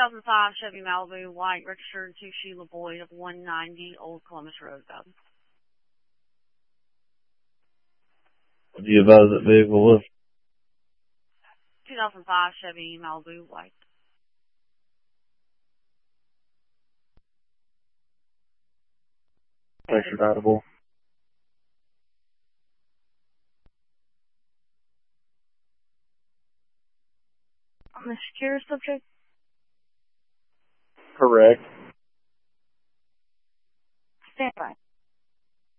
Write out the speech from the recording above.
2005 Chevy Malibu, white, registered to Sheila Boyd of 190 Old Columbus Road, Bowden. What do you advise that vehicle was? 2005 Chevy Malibu, white. Extraditable. On the secure subject? Correct. Stand by.